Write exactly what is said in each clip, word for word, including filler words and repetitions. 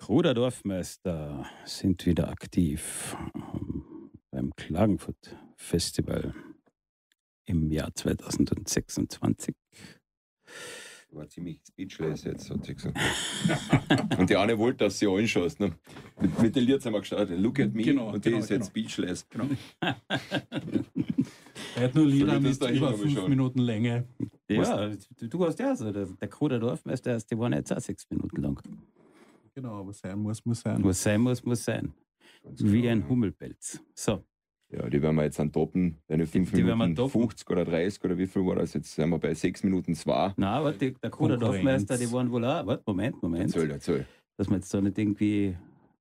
Kruder Dorfmeister sind wieder aktiv ähm, beim Klagenfurt Festival im Jahr zweitausendsechsundzwanzig. War ziemlich speechless jetzt, hat sie gesagt. Und die eine wollte, dass sie anschaust. Ne? Mit, mit den Lieds haben wir gestartet. Look at me. Genau, und die genau, ist jetzt genau. speechless. Genau. Er hat nur Lieder mit da über hin fünf schauen. Minuten Länge. Ja, du, du hast ja so, der, der Kruder Dorfmeister, die waren jetzt auch sechs Minuten lang. Genau, aber sein muss, muss sein. Was sein muss, muss sein. Ganz Wie genau, ein ja. Hummelpelz. So, Ja, die werden wir jetzt an toppen. Deine fünf Die- die werden wir Minuten toppen. fünfzig oder dreißig oder wie viel war das? Jetzt sind wir bei sechs Minuten zwei. na, aber die, der Kruder Konkurrenz. Dorfmeister, die waren wohl auch, warte, Moment, Moment, Erzähl, erzähl. dass wir jetzt da nicht irgendwie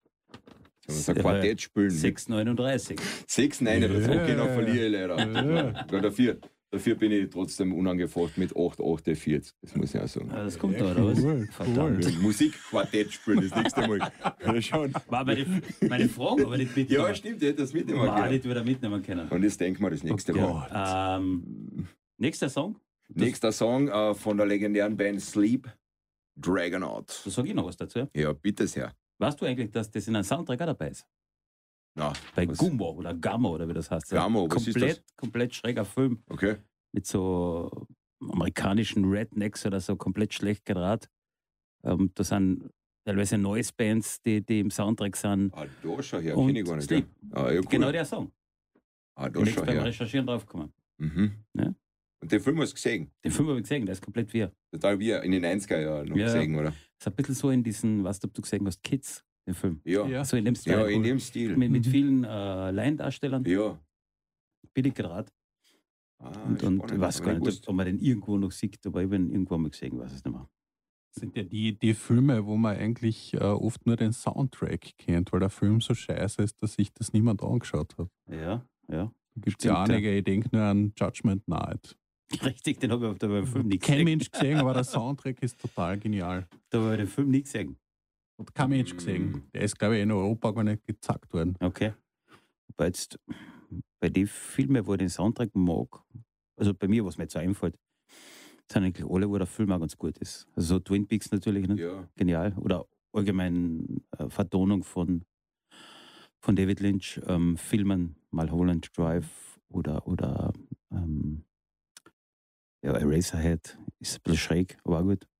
So ein Quartett spielen. sechs neununddreißig. sechs, nein, das Ja. okay, noch verliere ich leider. Ja. Ja, dafür, dafür bin ich trotzdem unangefochten mit acht achtundvierzig. Das muss ich auch sagen. Ah, das kommt da, oder was? Cool, Verdammt. cool. Musikquartett spielen, das nächste Mal. Ja, schon. War meine, meine Frage, aber nicht mitnehmen. Ja, stimmt, ich hätte das mitnehmen War können. nicht wieder mitnehmen können. Und jetzt denken wir das nächste Oh Mal. Ähm, nächster Song? Nächster Song äh, von der legendären Band Sleep, Dragonaut. Da sage ich noch was dazu. Ja, bitte sehr. Weißt du eigentlich, dass das in einem Soundtrack auch dabei ist? Na, Bei was? Gummo oder Gamma oder wie das heißt. Gamma, was ist komplett, komplett schräger Film Okay. mit so amerikanischen Rednecks oder so, komplett schlecht gedraht. Ähm, da sind teilweise Noise-Bands, die, die im Soundtrack sind. Ah, da schau her, Und kenne ich gar nicht. Sleep. Ja. Ah, ja, cool. Genau der Song. Ah, da Bin jetzt schau beim her. Recherchieren draufgekommen. Mhm. Ja. Und den Film hast du gesehen? Den Film habe ich gesehen, der ist komplett wir. Total wie in den neunziger Jahren noch Ja. gesehen, oder? Das ist ein bisschen so in diesen, weißt du, ob du gesehen hast, Kids, den Film. Ja. Ja, Ja. So in dem Style. in dem Stil. mit, mit Mhm. vielen äh, Laiendarstellern, Ja. billig gedraht. Ah, Und, und spannend. ich weiß Aber gar ich nicht, wusste- ob, ob man den irgendwo noch sieht, aber ich habe ihn irgendwo mal gesehen, weiß es nicht mehr. Das sind ja die, die Filme, wo man eigentlich äh, oft nur den Soundtrack kennt, weil der Film so scheiße ist, dass sich das niemand angeschaut hat. Ja, ja. Da gibt es Stimmt, ja einige, ich denke nur an Judgment Night. Richtig, den habe ich auf der beim Film nie Kein gesehen. Mensch gesehen, aber der Soundtrack ist total genial. Da habe ich den Film nie gesehen. Hat kein Mensch gesehen. Der ist, glaube ich, in Europa gar nicht gezackt worden. Okay. Wobei jetzt bei den Filmen, wo ich den Soundtrack mag, also bei mir, was mir jetzt so einfällt, sind eigentlich alle, wo der Film auch ganz gut ist. Also so Twin Peaks natürlich, ne? Ja. Genial. Oder allgemein äh, Vertonung von, von David Lynch, ähm, Filmen, Mulholland Drive oder, oder ähm, ja, Eraserhead ist ein bisschen schräg, aber auch gut.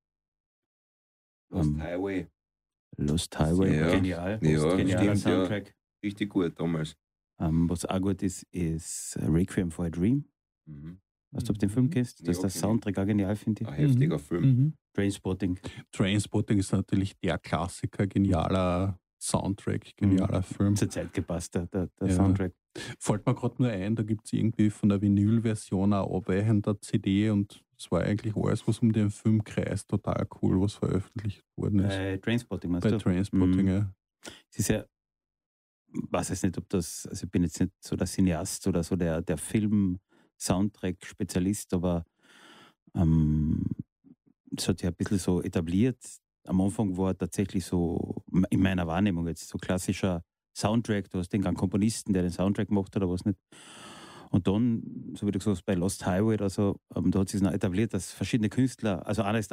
Lost Ähm, Highway. Lost Highway, Ja. genial. Ja, Genialer stimmt, ja. Soundtrack. Richtig gut damals. Ähm, was auch gut ist, ist Requiem for a Dream. Mhm. Weißt du, ob du den Film kennst? Das Ja, ist der kenn ich. Soundtrack auch genial, finde ich. Ein heftiger Film. Mhm. Trainspotting. Trainspotting ist natürlich der Klassiker, genialer Soundtrack, genialer Film. Zur Zeit gepasst, der, der, der Ja. Soundtrack. Fällt mir gerade nur ein, da gibt es irgendwie von der Vinyl-Version eine abweichende C D und es war eigentlich alles, was um den Film kreist, total cool, was veröffentlicht worden ist. Bei Trainspotting, meinst Bei du? Trainspotting, Mhm. ja. Es ist ja, weiß jetzt nicht, ob das, also ich bin jetzt nicht so der Cineast oder so der, der Film-Soundtrack-Spezialist, aber ähm, es hat ja ein bisschen so etabliert. Am Anfang war tatsächlich so, in meiner Wahrnehmung jetzt, so klassischer Soundtrack, du hast den ganzen Komponisten, der den Soundtrack gemacht hat, oder was nicht. Und dann, so wie du gesagt hast, bei Lost Highway oder so, ähm, da hat sich noch etabliert, dass verschiedene Künstler, also einer ist